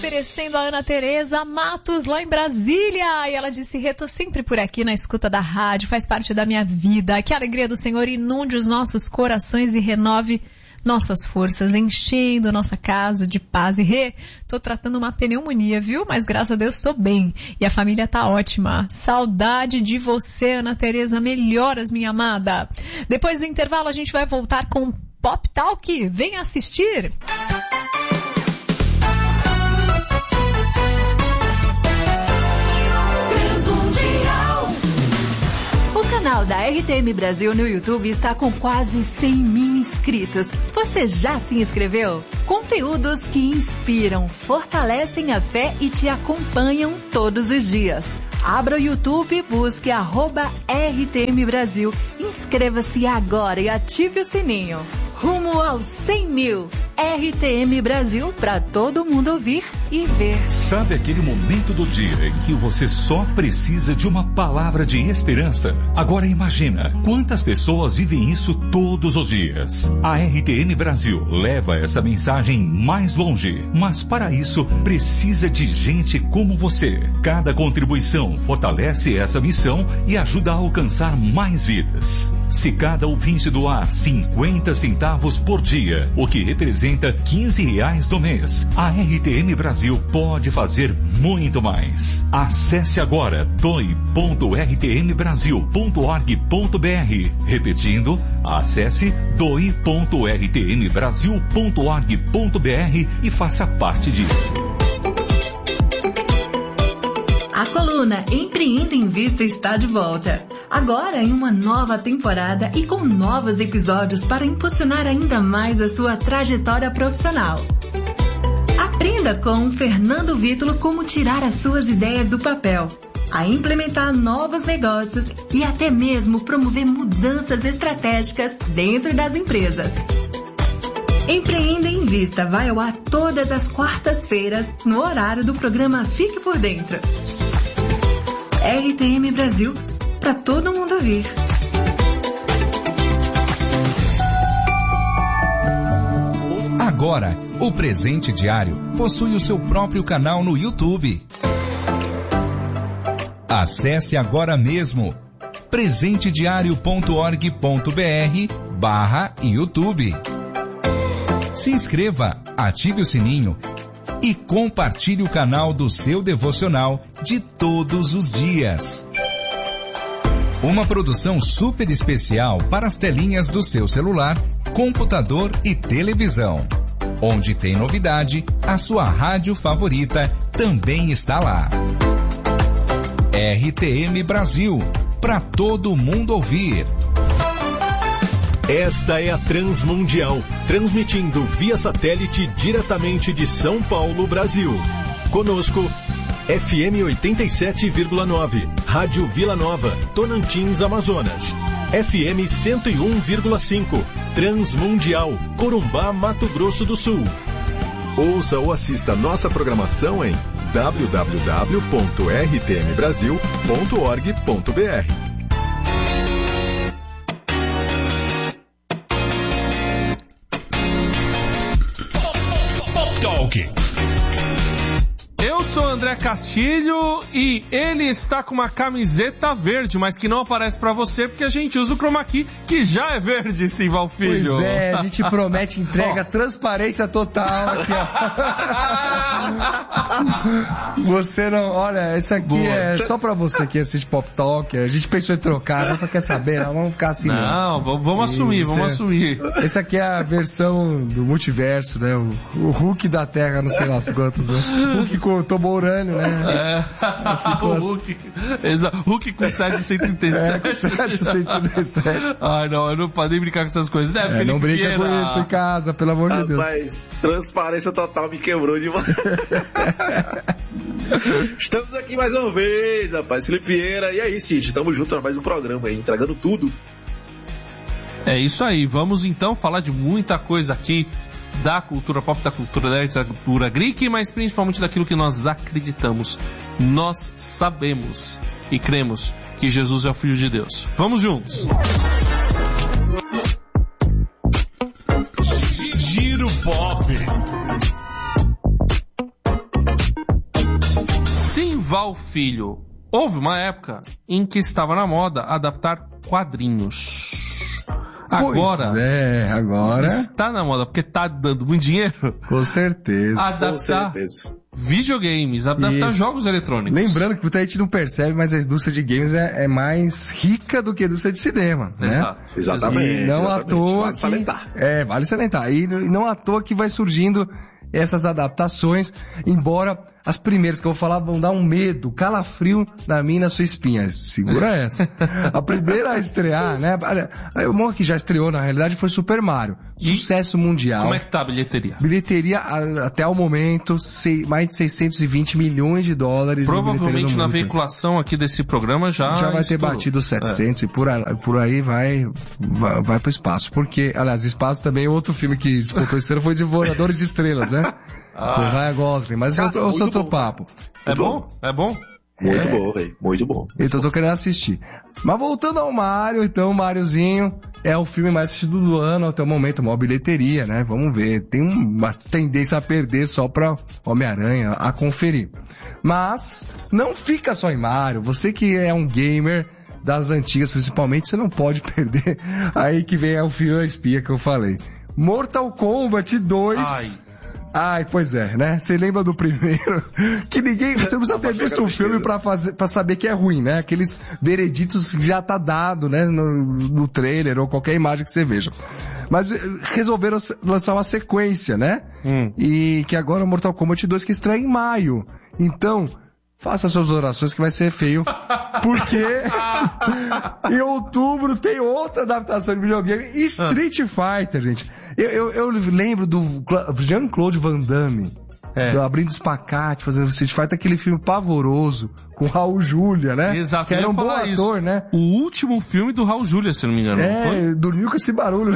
oferecendo a Ana Tereza Matos lá em Brasília. E ela disse: Rê, tô sempre por aqui na escuta da rádio, faz parte da minha vida. Que a alegria do Senhor inunde os nossos corações e renove nossas forças, enchendo nossa casa de paz. E Rê, tô tratando uma pneumonia, viu? Mas graças a Deus tô bem. E a família tá ótima. Saudade de você, Ana Tereza. Melhoras, minha amada. Depois do intervalo a gente vai voltar com Pop Talk. Vem assistir! O canal da RTM Brasil no YouTube está com quase 100 mil inscritos. Você já se inscreveu? Conteúdos que inspiram, fortalecem a fé e te acompanham todos os dias. Abra o YouTube e busque @RTM Brasil. Inscreva-se agora e ative o sininho. Rumo aos 100 mil. RTM Brasil, para todo mundo ouvir e ver. Sabe aquele momento do dia em que você só precisa de uma palavra de esperança? Agora imagina quantas pessoas vivem isso todos os dias. A RTM Brasil leva essa mensagem mais longe, mas para isso precisa de gente como você. Cada contribuição fortalece essa missão e ajuda a alcançar mais vidas. Se cada ouvinte doar 50 centavos por dia, o que representa R$15 no mês, a RTM Brasil pode fazer muito mais. Acesse agora doe.rtmbrasil.org.br. Repetindo, acesse doe.rtmbrasil.org.br e faça parte disso. A coluna Empreenda em Vista está de volta. Agora em uma nova temporada e com novos episódios para impulsionar ainda mais a sua trajetória profissional. Aprenda com Fernando Vítulo como tirar as suas ideias do papel, a implementar novos negócios e até mesmo promover mudanças estratégicas dentro das empresas. Empreenda em Vista vai ao ar todas as quartas-feiras no horário do programa Fique por Dentro. RTM Brasil, para todo mundo ouvir. Agora, o Presente Diário possui o seu próprio canal no YouTube. Acesse agora mesmo presentediario.org.br/YouTube. Se inscreva, ative o sininho e compartilhe o canal do seu devocional de todos os dias. Uma produção super especial para as telinhas do seu celular, computador e televisão. Onde tem novidade, a sua rádio favorita também está lá. RTM Brasil, para todo mundo ouvir. Esta é a Transmundial, transmitindo via satélite diretamente de São Paulo, Brasil. Conosco, FM 87,9, Rádio Vila Nova, Tonantins, Amazonas. FM 101,5, Transmundial, Corumbá, Mato Grosso do Sul. Ouça ou assista nossa programação em www.rtmbrasil.org.br. Eu sou André Castilho e ele está com uma camiseta verde, mas que não aparece pra você porque a gente usa o chroma key, que já é verde, sim, Valfilho. Pois é, a gente promete entrega, transparência total aqui, ó. Você não, olha, esse aqui boa. É só pra você que assiste Pop Talk. A gente pensou em trocar, não quer saber, não, vamos ficar assim. Não, vamos assumir, vamos assumir. Esse aqui é a versão do multiverso, né? O Hulk da Terra, não sei lá quantos, né? Hulk com tomou urânio, né? O Hulk. Exato. Hulk com 737. 737. Ai, não, eu não posso nem brincar com essas coisas, né? Não brinca com isso em casa, pelo amor de Deus. Rapaz, transparência total me quebrou demais. Estamos aqui mais uma vez, rapaz. Felipe Vieira. E aí, Cid, tamo junto para mais um programa aí, entregando tudo. É isso aí. Vamos então falar de muita coisa aqui. Da cultura pop, da cultura nerd, da cultura geek, mas principalmente daquilo que nós acreditamos. Nós sabemos e cremos que Jesus é o Filho de Deus. Vamos juntos! Giro Pop. Simval Filho. Houve uma época em que estava na moda adaptar quadrinhos. Agora está na moda, porque tá dando muito dinheiro. Com certeza. Adaptar videogames, adaptar jogos eletrônicos. Lembrando que muita gente não percebe, mas a indústria de games é mais rica do que a indústria de cinema, né? Exato. Exatamente. E não à toa vale salientar. Vale salientar. E não à toa que vai surgindo essas adaptações, embora as primeiras que eu vou falar vão dar um medo, calafrio na minha e na sua espinha. Segura essa. A primeira a estrear, né? O que já estreou, na realidade, foi Super Mario. Sucesso mundial. Como é que tá a bilheteria? Bilheteria, até o momento, mais de 620 milhões de dólares. Provavelmente na veiculação aqui desse programa já vai ter batido os 700 e por aí vai pro espaço. Porque, aliás, espaço também, outro filme que disputou esse ano foi Devoradores de Estrelas, né? Com Ryan Gosling, mas eu sou outro papo. É bom? É bom? Muito bom, velho. Muito bom. Então eu tô querendo assistir. Mas voltando ao Mario, então, o Mariozinho é o filme mais assistido do ano até o momento, maior bilheteria, né? Vamos ver. Tem uma tendência a perder só pra Homem-Aranha, a conferir. Mas não fica só em Mario. Você que é um gamer das antigas, principalmente, você não pode perder. Aí que vem o Fio a Espia que eu falei. Mortal Kombat 2... Ai, pois é, né? Você lembra do primeiro? Que ninguém... Você não precisa ter visto o filme pra saber que é ruim, né? Aqueles vereditos que já tá dado, né? No trailer ou qualquer imagem que você veja. Mas resolveram lançar uma sequência, né? E que agora é o Mortal Kombat 2 que estreia em maio. Então... faça suas orações que vai ser feio, porque em outubro tem outra adaptação de videogame, Street Fighter, gente. Eu lembro do Jean-Claude Van Damme, abrindo espacate, fazendo Street Fighter, aquele filme pavoroso, com Raul Julia, né? Exato, que era um bom ator, né? O último filme do Raul Julia, se não me engano. Dormiu com esse barulho.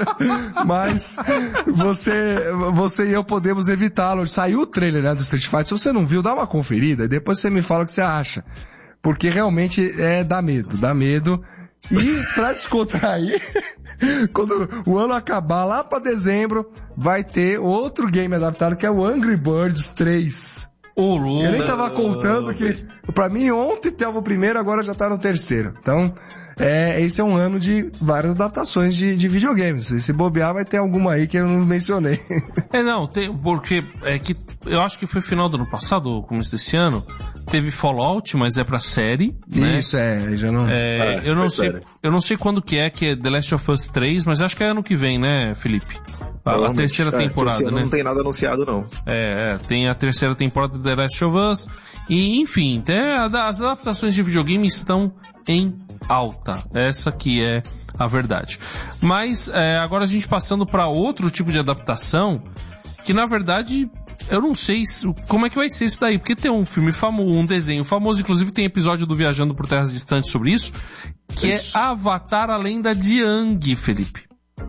Mas você e eu podemos evitá-lo. Saiu o trailer, né, do Street Fighter. Se você não viu, dá uma conferida e depois você me fala o que você acha. Porque realmente dá medo. E pra descontrair, quando o ano acabar, lá pra dezembro, vai ter outro game adaptado que é o Angry Birds 3. Eu nem tava contando que, pra mim, ontem tava o primeiro, agora já tá no terceiro. Então, esse é um ano de várias adaptações de videogames. Se bobear, vai ter alguma aí que eu não mencionei. Porque que eu acho que foi final do ano passado, ou começo desse ano, teve Fallout, mas é pra série, né? Isso, já não... eu não sei quando que é The Last of Us 3, mas acho que é ano que vem, né, Felipe? A terceira temporada, né? Não tem nada anunciado, não. Tem a terceira temporada de The Last of Us, e enfim, as adaptações de videogame estão em alta. Essa que é a verdade. Mas, agora a gente passando para outro tipo de adaptação, que na verdade... eu não sei como é que vai ser isso daí, porque tem um filme famoso, um desenho famoso, inclusive tem episódio do Viajando por Terras Distantes sobre isso, que é Avatar, a Lenda de Aang, Felipe.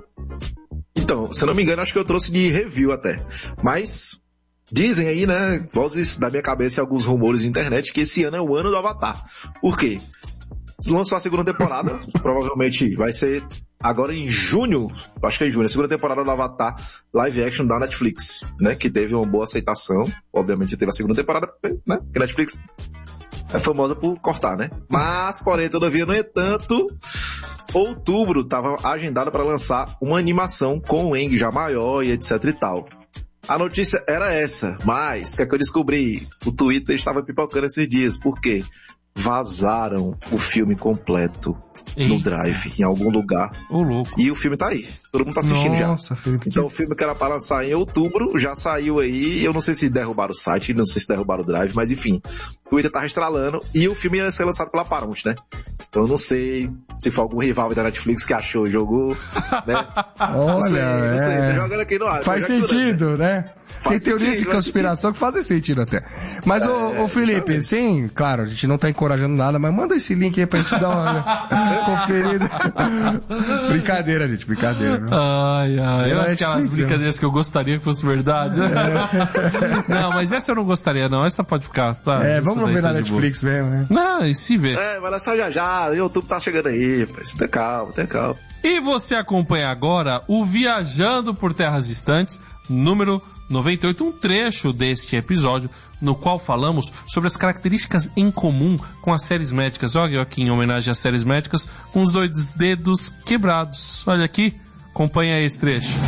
Então, se eu não me engano, acho que eu trouxe de review até. Mas dizem aí, né, vozes da minha cabeça e alguns rumores de internet, que esse ano é o ano do Avatar. Por quê? Lançou a segunda temporada, provavelmente vai ser agora em junho, acho que é em junho, a segunda temporada do Avatar live action da Netflix, né, que teve uma boa aceitação. Obviamente você teve a segunda temporada, né, porque a Netflix é famosa por cortar, né, mas porém, todavia, no entanto, outubro estava agendado para lançar uma animação com o Aang já maior e etc e tal. A notícia era essa, mas o que é que eu descobri? O Twitter estava pipocando esses dias, por quê? Vazaram o filme completo no Drive, em algum lugar. Louco. E o filme tá aí. Todo mundo tá assistindo. Nossa, já. Então o filme que era pra lançar em outubro, já saiu aí. Eu não sei se derrubaram o site, não sei se derrubaram o Drive, mas enfim. O Twitter tá estralando e o filme ia ser lançado pela Paramount, né? Então eu não sei se foi algum rival da Netflix que achou, jogou, né? Olha, não sei, jogando aqui no ar. Faz sentido, né? Tem teorias de conspiração que fazem sentido até. Mas, ô Felipe, sim, claro, a gente não tá encorajando nada, mas manda esse link aí pra gente dar uma conferida. Brincadeira, gente, brincadeira. Aquelas brincadeiras que eu gostaria que fosse verdade. Não, mas essa eu não gostaria, não. Essa pode ficar. Tá, vamos ver na Netflix mesmo, né? Não, e se vê. Vai lançar já. O YouTube tá chegando aí, mas tenha calma. E você acompanha agora o Viajando por Terras Distantes, número 98, um trecho deste episódio no qual falamos sobre as características em comum com as séries médicas. Olha aqui em homenagem às séries médicas, com os 2 dedos quebrados. Olha aqui, acompanha esse trecho.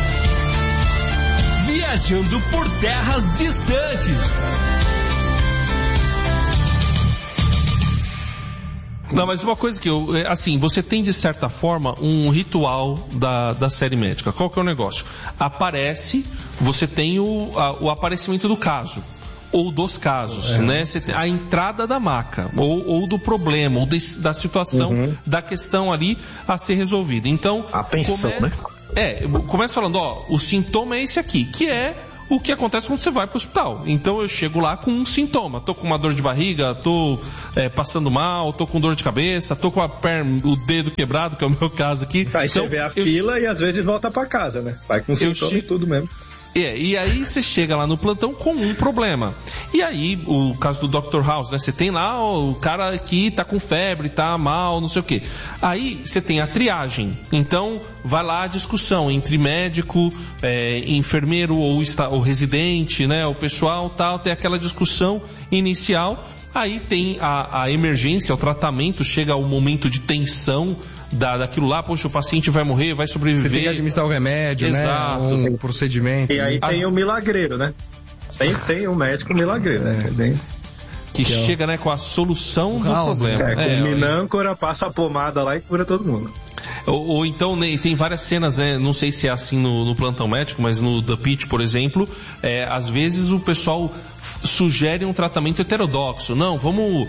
Viajando por terras distantes. Não, mas uma coisa que assim, você tem de certa forma um ritual da série médica. Qual que é o negócio? Aparece, você tem o aparecimento do caso. Ou dos casos, né? Você tem a entrada da maca, ou do problema, ou da situação, da questão ali a ser resolvida. Então, atenção, né? Começa falando, o sintoma é esse aqui, que é o que acontece quando você vai pro hospital. Então eu chego lá com um sintoma, tô com uma dor de barriga, tô passando mal, tô com dor de cabeça, tô com a perna, o dedo quebrado, que é o meu caso aqui. Aí então, você vê a fila e às vezes volta pra casa, né? Vai com sintoma e tudo mesmo. E aí você chega lá no plantão com um problema. E aí, o caso do Dr. House, né? Você tem lá o cara que tá com febre, tá mal, não sei o quê. Aí você tem a triagem. Então, vai lá a discussão entre médico, enfermeiro ou residente, né? O pessoal tal, tem aquela discussão inicial. Aí tem a emergência, o tratamento, chega o momento de tensão daquilo lá, poxa, o paciente vai morrer, vai sobreviver. Você tem que administrar o remédio, exato, né? Um procedimento. E aí tem o milagreiro, né? Sempre tem um médico milagreiro. Que chega, né, com a solução do problema. Com minâncora, passa a pomada lá e cura todo mundo. Ou então, né, tem várias cenas, né, não sei se é assim no plantão médico, mas no The Pitt, por exemplo, às vezes o pessoal sugere um tratamento heterodoxo. Não, vamos...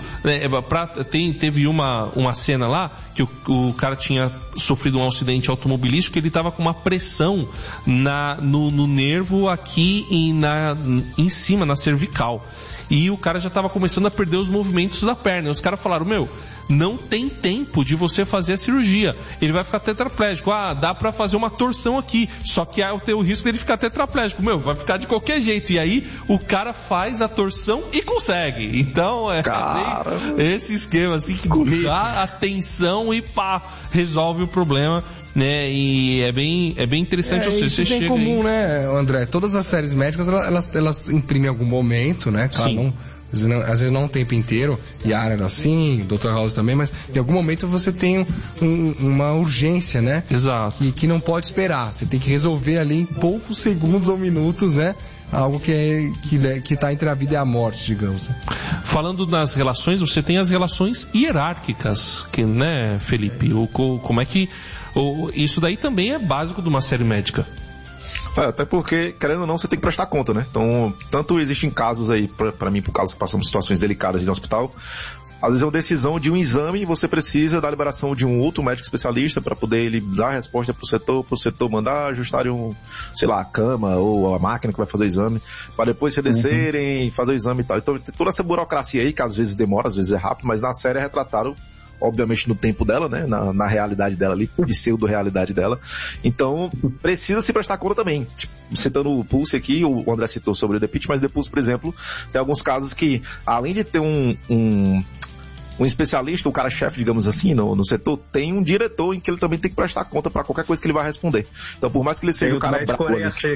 teve uma cena lá que o cara tinha sofrido um acidente automobilístico, ele estava com uma pressão no nervo aqui e em cima, na cervical. E o cara já estava começando a perder os movimentos da perna. E os caras falaram, não tem tempo de você fazer a cirurgia. Ele vai ficar tetraplégico. Dá pra fazer uma torção aqui. Só que tem o risco dele ficar tetraplégico. Vai ficar de qualquer jeito. E aí, o cara faz a torção e consegue. Então, esse esquema, assim, que dá atenção e resolve o problema. Né, e é bem interessante isso é bem comum, aí, né, André? Todas as séries médicas, elas imprimem em algum momento, né? Claro, às vezes não o tempo inteiro, e a área era assim, o Dr. House também, mas em algum momento você tem uma urgência, né? Exato. E que não pode esperar, você tem que resolver ali em poucos segundos ou minutos, né? Algo que tá entre a vida e a morte, digamos. Falando nas relações, você tem as relações hierárquicas, né, Felipe? Como é que... isso daí também é básico de uma série médica. Até porque, querendo ou não, você tem que prestar conta, né? Então, tanto existem casos aí, pra mim, por causa que passamos situações delicadas no hospital, às vezes é uma decisão de um exame e você precisa da liberação de um outro médico especialista para poder ele dar a resposta pro setor mandar ajustarem a cama ou a máquina que vai fazer o exame, para depois eles descerem, fazer o exame e tal. Então tem toda essa burocracia aí, que às vezes demora, às vezes é rápido, mas na série é retratado, obviamente, no tempo dela, né? Na realidade dela ali, pseudo-realidade dela. Então, precisa se prestar conta também. Citando o Pulse aqui, o André citou sobre o The Pitt, mas The Pulse, por exemplo, tem alguns casos que, além de ter um especialista, o cara-chefe, digamos assim, no setor, tem um diretor em que ele também tem que prestar conta para qualquer coisa que ele vai responder. Então, por mais que ele seja o cara brabo...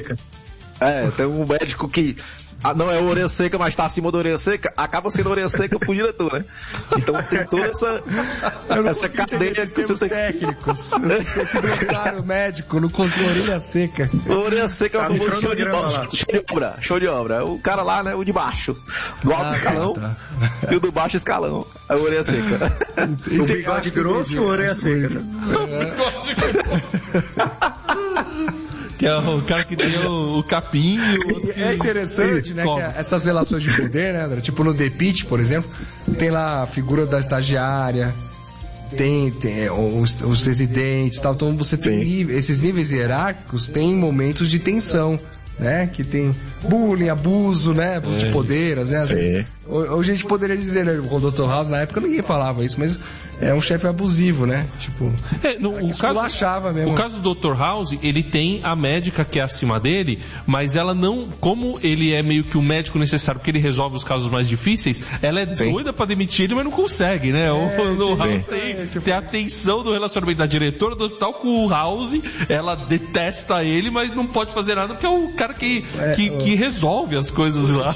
tem um médico que não é orelha seca, mas tá acima da orelha seca, acaba sendo orelha seca pro diretor, né? Então tem toda essa cadeia que você tem... técnicos. Esse grossário médico no controle orelha seca. Orelha seca é um show de obra. O cara lá, né, o de baixo. Do alto escalão e o do baixo escalão. É a orelha seca. O bigode grosso ou orelha seca? O bigode grosso. Que é o cara que tem o capim e o outro que... É interessante, né, que essas relações de poder, né, André? Tipo no The Pitt, por exemplo, tem lá a figura da estagiária, tem os residentes e tal. Então você tem esses níveis hierárquicos, tem momentos de tensão, né? Que tem bullying, abuso, né? Abuso de poder, né? Hoje a gente poderia dizer, né? Com o Dr. House, na época ninguém falava isso, mas é um chefe abusivo, né? Tipo, o caso do Dr. House, ele tem a médica que é acima dele, mas ela não, como ele é meio que o médico necessário, porque ele resolve os casos mais difíceis, ela é doida pra demitir ele, mas não consegue, né? O House tem a tensão do relacionamento da diretora do hospital com o House, ela detesta ele, mas não pode fazer nada porque é o cara cara que resolve as coisas lá.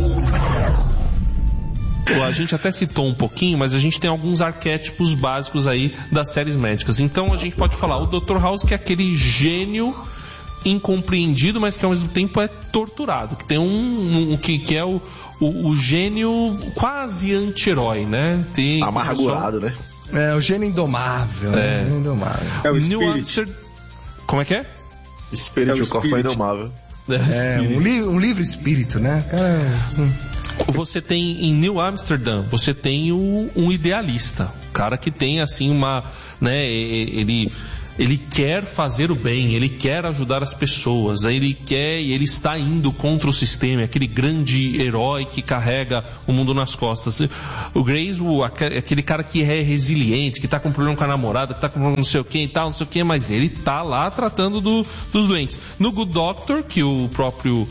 A gente até citou um pouquinho, mas a gente tem alguns arquétipos básicos aí das séries médicas. Então a gente pode falar o Dr. House, que é aquele gênio incompreendido, mas que ao mesmo tempo é torturado, que tem que é o gênio quase anti-herói, né? Tem amargurado, né? É, o gênio indomável. É. Né? Indomável. É o New Spirit. Amsterdam. Como é que é? Espírito, o coração indomável. Um livre espírito, né? Cara... Você tem em New Amsterdam, você tem um idealista, o cara que tem assim uma, né, ele quer fazer o bem, ele quer ajudar as pessoas, ele está indo contra o sistema, aquele grande herói que carrega o mundo nas costas. O Grace, aquele cara que é resiliente, que está com problema com a namorada, que está com problema não sei o que e tal, não sei o que, mas ele está lá tratando dos doentes. No Good Doctor, que o próprio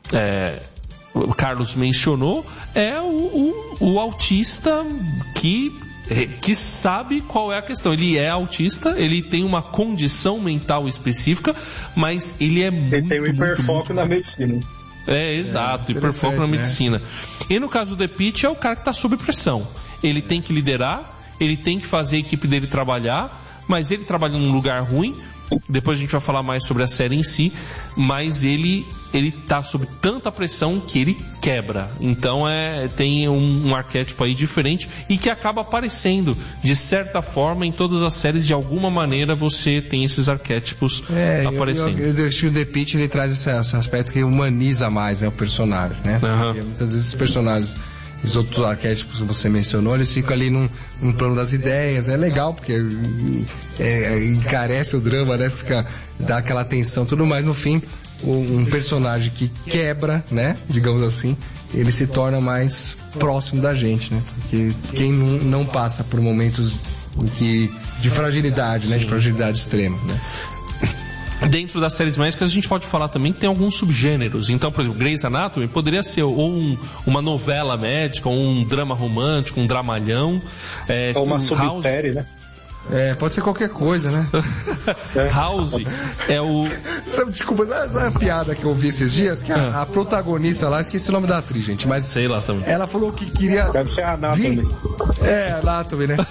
o Carlos mencionou, é o autista que sabe qual é a questão. Ele é autista, ele tem uma condição mental específica, mas ele é muito... Ele tem um hiperfoco na medicina. Exato, hiperfoco na medicina. E no caso do The Pitt, é o cara que está sob pressão. Ele tem que liderar, ele tem que fazer a equipe dele trabalhar, mas ele trabalha num lugar ruim. Depois a gente vai falar mais sobre a série em si, mas ele tá sob tanta pressão que ele quebra. Então tem um arquétipo aí diferente e que acaba aparecendo de certa forma em todas as séries. De alguma maneira você tem esses arquétipos aparecendo. Eu acho que o The Pitt ele traz esse aspecto que humaniza mais o personagem, né? Porque muitas vezes esses personagens, os outros arquétipos que você mencionou, eles ficam ali num plano das ideias. É legal porque encarece o drama, né? Dá aquela tensão, tudo mais. No fim, um personagem que quebra, né? Digamos assim, ele se torna mais próximo da gente, né? Porque quem não passa por momentos de fragilidade, né? De fragilidade extrema, né? Dentro das séries médicas a gente pode falar também que tem alguns subgêneros. Então, por exemplo, Grey's Anatomy poderia ser ou uma novela médica, ou um drama romântico, um dramalhão. Ou uma subsérie, né? Pode ser qualquer coisa, né? House é o... Desculpa, essa piada que eu ouvi esses dias, que a protagonista lá, esqueci o nome da atriz, gente, mas... Sei lá também. Ela falou que queria... Deve ser a Anatomy. Anatomy, né?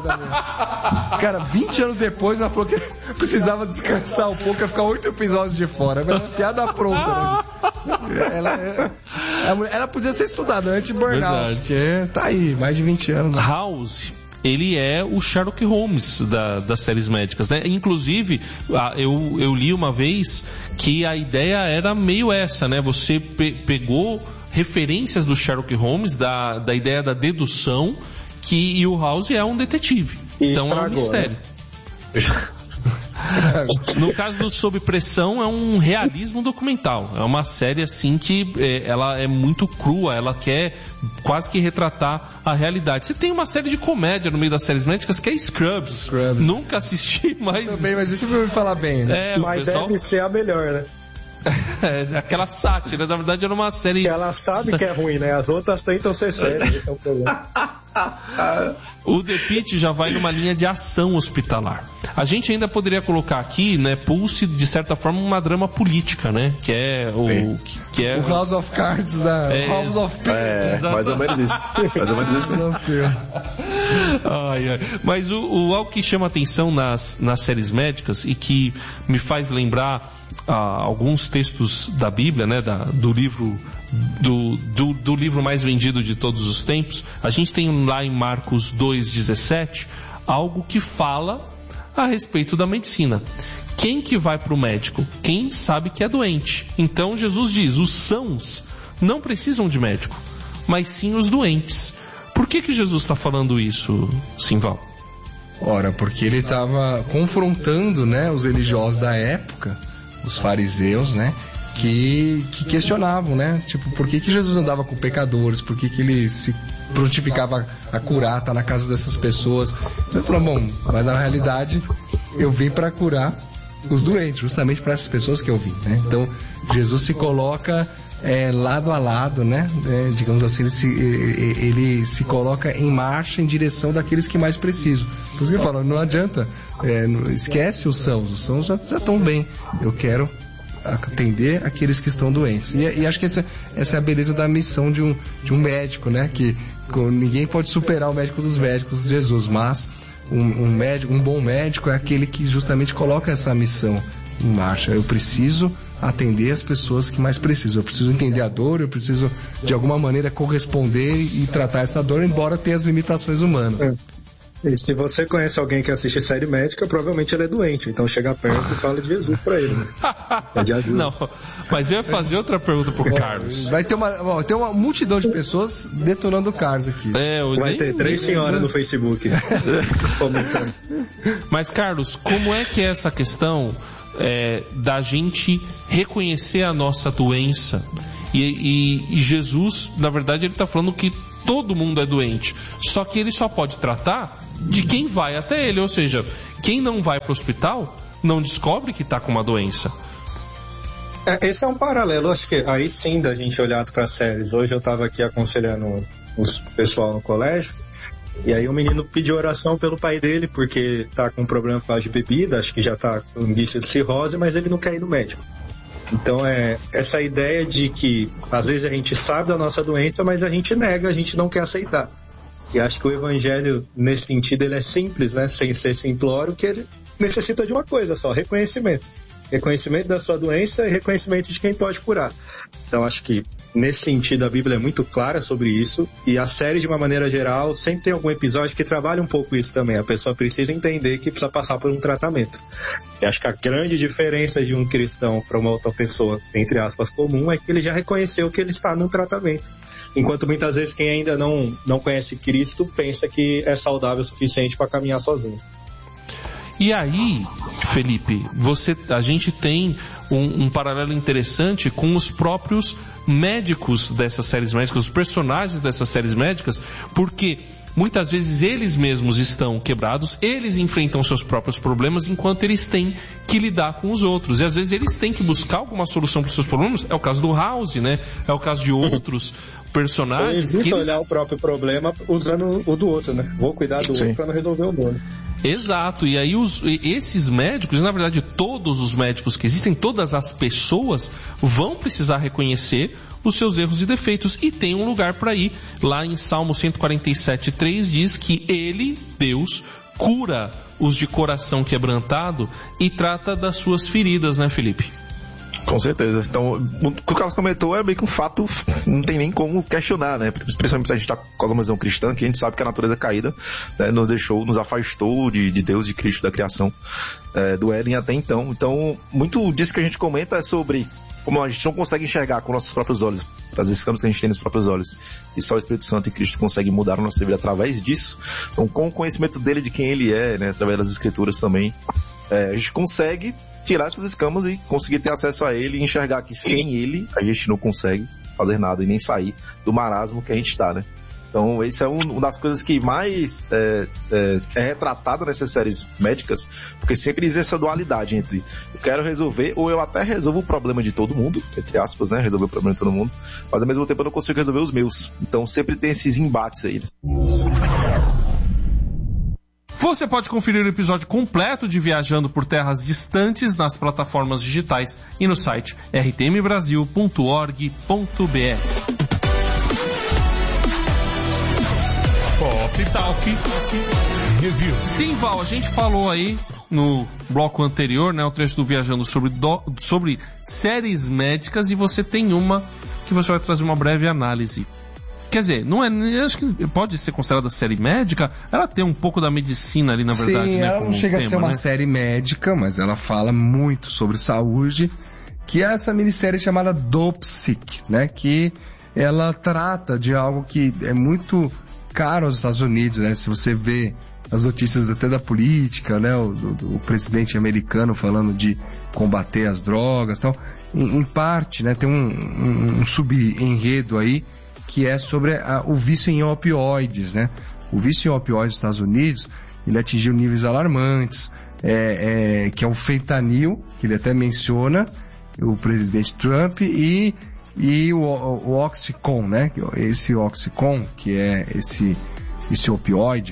Cara, 20 anos depois ela falou que precisava descansar um pouco, ia ficar 8 episódios de fora. Mas a piada pronta, né? Ela podia ser estudada antes de burnout, porque tá aí, mais de 20 anos. Né? House... ele é o Sherlock Holmes das séries médicas, né? Inclusive, eu li uma vez que a ideia era meio essa, né? Você pegou referências do Sherlock Holmes, da ideia da dedução, e o House é um detetive. Então é um mistério. Né? No caso do Sob Pressão, é um realismo documental. É uma série assim que ela é muito crua, ela quer quase que retratar a realidade. Você tem uma série de comédia no meio das séries médicas que é Scrubs. Nunca assisti, mas... Também, mas isso vai falar bem, né? Mas pessoal... deve ser a melhor, né? Aquela sátira, na verdade era uma série... Que ela sabe que é ruim, né? As outras tentam ser sérias, esse é o problema. O The Pitt já vai numa linha de ação hospitalar. A gente ainda poderia colocar aqui, né, Pulse, de certa forma, uma drama política, né? Que é o House of Cards da House of Pitt. Mais ou menos isso. Mais ou menos isso. Mas algo que chama atenção nas séries médicas e que me faz lembrar alguns textos da Bíblia, né, do livro do livro mais vendido de todos os tempos. A gente tem lá em Marcos 2,17 algo que fala a respeito da medicina. Quem que vai para o médico? Quem sabe que é doente. Então Jesus diz, os sãos não precisam de médico, mas sim os doentes. Por que Jesus está falando isso, Simval? Ora, porque ele estava confrontando, né, os religiosos da época, os fariseus, né, que questionavam, né, tipo, por que Jesus andava com pecadores, por que ele se prontificava a curar, tá na casa dessas pessoas. Então ele falou, bom, mas na realidade eu vim para curar os doentes, justamente para essas pessoas que eu vim, né. Então Jesus se coloca lado a lado, né, digamos assim, ele se coloca em marcha em direção daqueles que mais precisam. Por isso que eu falo, não adianta, esquece os sãos já estão bem, eu quero atender aqueles que estão doentes. E acho que essa é a beleza da missão de um médico, né? Que ninguém pode superar o médico dos médicos, Jesus, mas um bom médico é aquele que justamente coloca essa missão em marcha. Eu preciso atender as pessoas que mais precisam. Eu preciso entender a dor, eu preciso de alguma maneira corresponder e tratar essa dor, embora tenha as limitações humanas. E se você conhece alguém que assiste série médica, provavelmente ele é doente. Então chega perto e fala de Jesus pra ele. Né? É de ajuda. Não, mas eu ia fazer outra pergunta pro Carlos. Vai ter uma multidão de pessoas detonando o Carlos aqui. Vai ter 3 senhoras no Facebook comentando. Mas Carlos, como é que é essa questão da gente reconhecer a nossa doença? E Jesus, na verdade, ele está falando que todo mundo é doente, só que ele só pode tratar de quem vai até ele, ou seja, quem não vai para o hospital não descobre que está com uma doença. Esse é um paralelo, acho que aí sim da gente olhar para as séries. Hoje eu estava aqui aconselhando o pessoal no colégio, e aí o menino pediu oração pelo pai dele, porque está com um problema por causa de bebida, acho que já está com indício de cirrose, mas ele não quer ir no médico. Então essa ideia de que às vezes a gente sabe da nossa doença, mas a gente nega, a gente não quer aceitar. E acho que o evangelho, nesse sentido, ele é simples, né? Sem ser simplório, que ele necessita de uma coisa só, reconhecimento. Reconhecimento da sua doença e reconhecimento de quem pode curar. Então acho que nesse sentido a Bíblia é muito clara sobre isso, e a série, de uma maneira geral, sempre tem algum episódio que trabalha um pouco isso também. A pessoa precisa entender que precisa passar por um tratamento. E acho que a grande diferença de um cristão para uma outra pessoa, entre aspas, comum, é que ele já reconheceu que ele está num tratamento. Enquanto muitas vezes quem ainda não conhece Cristo pensa que é saudável o suficiente para caminhar sozinho. E aí, Felipe, a gente tem um paralelo interessante com os próprios médicos dessas séries médicas, os personagens dessas séries médicas, porque muitas vezes eles mesmos estão quebrados, eles enfrentam seus próprios problemas enquanto eles têm que lidar com os outros. E às vezes eles têm que buscar alguma solução para os seus problemas. É o caso do House, né? É o caso de outros personagens. Existe olhar o próprio problema usando o do outro, né? Vou cuidar do outro para não resolver o meu. Exato, e aí esses médicos, na verdade todos os médicos que existem, todas as pessoas vão precisar reconhecer os seus erros e defeitos, e tem um lugar para ir. Lá em Salmo 147:3 diz que ele, Deus, cura os de coração quebrantado e trata das suas feridas, né, Felipe? Com certeza. Então, o que o Carlos comentou é meio que um fato, não tem nem como questionar, né? Principalmente a gente tá com a visão cristã, que a gente sabe que a natureza caída, né, nos afastou de Deus, de Cristo, da criação do Éden até então. Então, muito disso que a gente comenta é sobre como a gente não consegue enxergar com nossos próprios olhos, as escamas que a gente tem nos próprios olhos, e só o Espírito Santo e Cristo conseguem mudar a nossa vida através disso. Então, com o conhecimento dele, de quem ele é, né, através das Escrituras também, a gente consegue tirar essas escamas e conseguir ter acesso a ele e enxergar que sem ele a gente não consegue fazer nada e nem sair do marasmo que a gente está, né? Então, esse é uma das coisas que mais é retratada nessas séries médicas, porque sempre existe essa dualidade entre eu quero resolver, ou eu até resolvo o problema de todo mundo, entre aspas, né? Resolver o problema de todo mundo, mas ao mesmo tempo eu não consigo resolver os meus. Então, sempre tem esses embates aí, né? Você pode conferir o episódio completo de Viajando por Terras Distantes nas plataformas digitais e no site rtmbrasil.org.br. Pop Talk Review. Sim, Val, a gente falou aí no bloco anterior, né, o trecho do Viajando sobre séries médicas, e você tem uma que você vai trazer uma breve análise. Quer dizer, não é, acho que pode ser considerada série médica. Ela tem um pouco da medicina ali, na verdade. Sim, né, ela não chega tema, a ser uma né? série médica, mas ela fala muito sobre saúde, que é essa minissérie chamada Dopesick, né? Que ela trata de algo que é muito caro aos Estados Unidos, né? Se você vê as notícias até da política, né? O presidente americano falando de combater as drogas, então, em parte, né? Tem um subenredo aí que é sobre o vício em opioides, né? O vício em opioides nos Estados Unidos, ele atingiu níveis alarmantes, que é o fentanil, que ele até menciona, o presidente Trump, e o Oxycontin, né? Esse Oxycontin, que é esse opioide,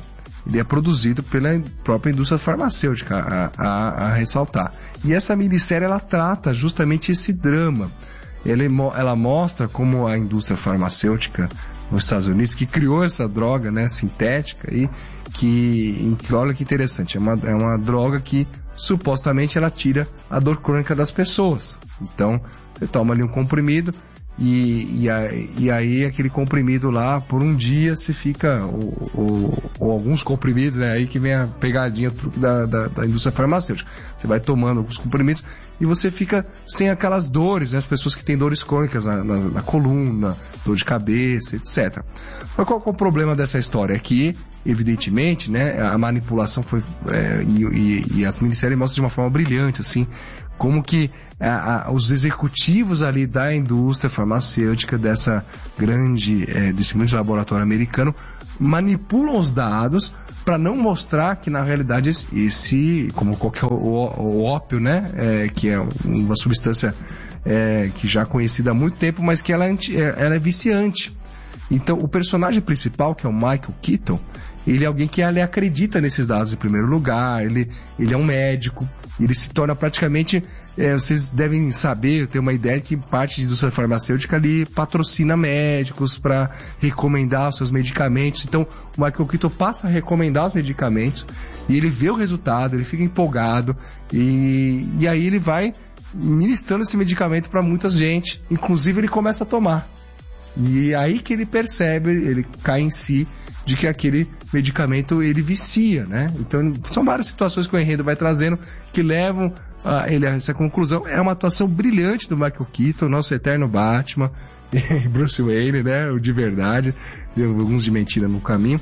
ele é produzido pela própria indústria farmacêutica, a ressaltar. E essa minissérie, ela trata justamente esse drama. Ela mostra como a indústria farmacêutica nos Estados Unidos, que criou essa droga, né, sintética, e que olha que interessante, é uma droga que supostamente ela tira a dor crônica das pessoas. Então, você toma ali um comprimido, e aí aquele comprimido lá, por um dia, você fica, ou alguns comprimidos, né, aí que vem a pegadinha, o truque da indústria farmacêutica. Você vai tomando alguns comprimidos e você fica sem aquelas dores, né, as pessoas que têm dores crônicas na coluna, dor de cabeça, etc. Mas qual é o problema dessa história? É que, evidentemente, né, a manipulação foi, e as minisséries mostram de uma forma brilhante, assim, como que os executivos ali da indústria farmacêutica desse grande laboratório americano manipulam os dados para não mostrar que, na realidade, esse como qualquer o ópio, né, que é uma substância que já é conhecida há muito tempo, mas que ela é viciante. Então, o personagem principal, que é o Michael Keaton, ele é alguém que acredita nesses dados em primeiro lugar, ele é um médico, ele se torna praticamente, vocês devem saber, ter uma ideia que parte da indústria farmacêutica ali patrocina médicos para recomendar os seus medicamentos. Então, o Michael Keaton passa a recomendar os medicamentos e ele vê o resultado, ele fica empolgado e aí ele vai ministrando esse medicamento para muita gente, inclusive ele começa a tomar. E aí que ele percebe, ele cai em si de que aquele medicamento ele vicia, né? Então são várias situações que o enredo vai trazendo que levam ele a essa conclusão. É uma atuação brilhante do Michael Keaton, nosso eterno Batman, Bruce Wayne, né? O de verdade, deu alguns de mentira no caminho.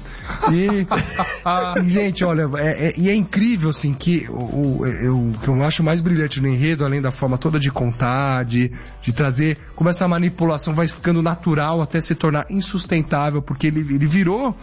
E gente, olha, é incrível assim que o que eu acho mais brilhante no enredo, além da forma toda de contar, de trazer como essa manipulação vai ficando natural até se tornar insustentável, porque ele virou,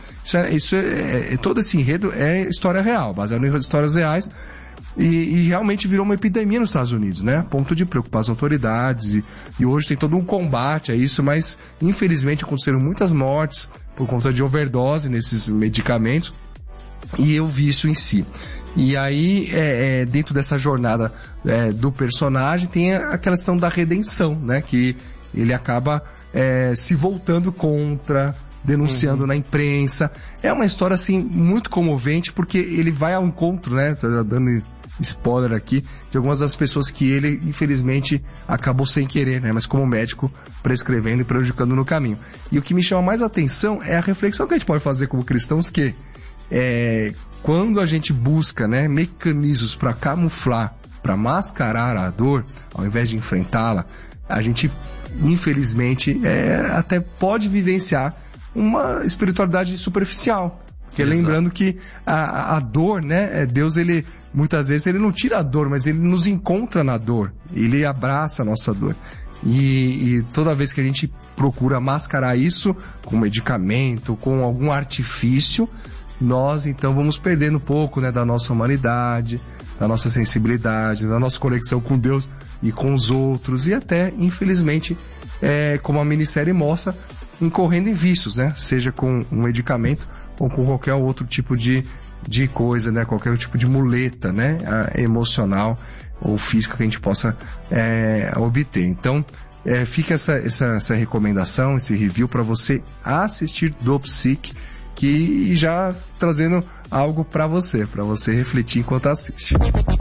todo esse enredo é história real, baseado em histórias reais. E realmente virou uma epidemia nos Estados Unidos, né? A ponto de preocupar as autoridades. E hoje tem todo um combate a isso, mas infelizmente aconteceram muitas mortes por conta de overdose nesses medicamentos. E eu vi isso em si. E aí, dentro dessa jornada do personagem, tem aquela questão da redenção, né? Que ele acaba se voltando contra, denunciando na imprensa. É uma história, assim, muito comovente, porque ele vai ao encontro, né? Tô dando spoiler aqui, de algumas das pessoas que ele, infelizmente, acabou sem querer, né? Mas como médico, prescrevendo e prejudicando no caminho. E o que me chama mais atenção é a reflexão que a gente pode fazer como cristãos, que quando a gente busca, né, mecanismos para camuflar, para mascarar a dor, ao invés de enfrentá-la, a gente, infelizmente, até pode vivenciar uma espiritualidade superficial. Porque lembrando que a dor, né, Deus, ele muitas vezes ele não tira a dor, mas ele nos encontra na dor, ele abraça a nossa dor. E toda vez que a gente procura mascarar isso com medicamento, com algum artifício, nós então vamos perdendo um pouco, né, da nossa humanidade, da nossa sensibilidade, da nossa conexão com Deus e com os outros, e até, infelizmente, como a minissérie mostra, incorrendo em vícios, né? Seja com um medicamento ou com qualquer outro tipo de coisa, né? Qualquer tipo de muleta, né? Emocional ou física que a gente possa obter. Então, fica essa recomendação, esse review para você assistir Dope Sick, que já trazendo algo para você refletir enquanto assiste.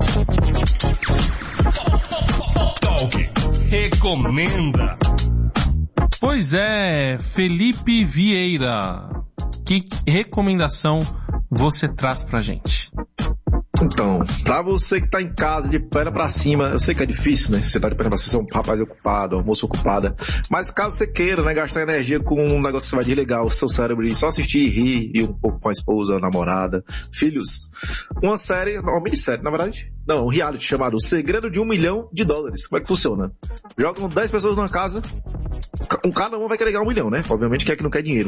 Talk recomenda. Pois é, Felipe Vieira, que recomendação você traz pra gente? Então, pra você que tá em casa de perna pra cima, eu sei que é difícil, né? Você tá de perna pra cima, você é um rapaz ocupado, uma moça ocupada, mas caso você queira, né, gastar energia com um negócio que você vai desligar o seu cérebro e só assistir e rir, e um pouco com a esposa, a namorada, filhos, uma série, uma minissérie, na verdade, não, um reality chamado O Segredo de $1 Milhão. Como é que funciona? Jogam 10 pessoas numa casa, cada uma vai querer ganhar $1 milhão, né? Obviamente quem é que não quer dinheiro, né?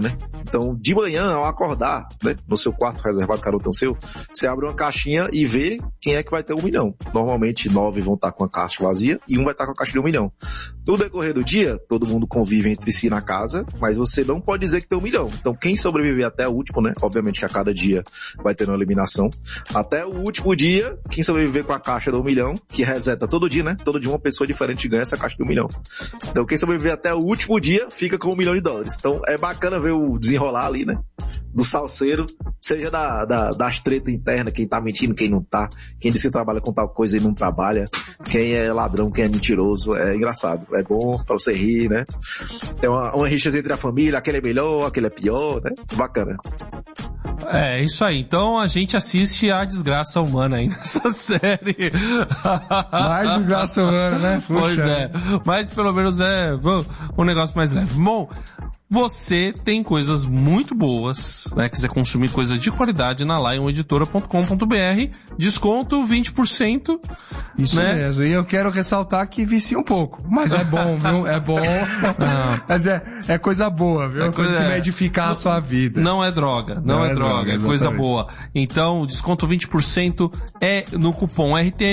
Então, de manhã, ao acordar, né, no seu quarto reservado, cada um tem o seu, você abre uma caixinha e vê quem é que vai ter 1 milhão. Normalmente, 9 vão estar com a caixa vazia e um vai estar com a caixa de 1 milhão. No decorrer do dia, todo mundo convive entre si na casa, mas você não pode dizer que tem 1 milhão. Então, quem sobreviver até o último, né, obviamente que a cada dia vai ter uma eliminação, até o último dia, quem sobreviver com a caixa de 1 milhão, que reseta todo dia, né, todo dia uma pessoa diferente ganha essa caixa de 1 milhão. Então, quem sobreviver até o último dia, fica com $1 milhão. Então, é bacana ver o desenrolar ali, né, do salseiro, seja das tretas internas, quem tá mentindo, quem não tá, quem disse que trabalha com tal coisa e não trabalha, quem é ladrão, quem é mentiroso. É engraçado, é bom pra você rir, né? Tem uma rixa entre a família, aquele é melhor, aquele é pior, né? Bacana. É, isso aí. Então a gente assiste a desgraça humana aí nessa série. Mais desgraça humana, né? Puxa. Pois é. Mas pelo menos é um negócio mais leve. Bom, você tem coisas muito boas, né? Quiser consumir coisas de qualidade na lioneditora.com.br, desconto 20%. Isso, né? Mesmo. E eu quero ressaltar que vicia um pouco. Mas é bom, viu? É bom. Mas é coisa boa, viu? É coisa que vai edificar a sua vida. Não é droga. Não é droga. É coisa boa. Então, desconto 20% é no cupom RTM.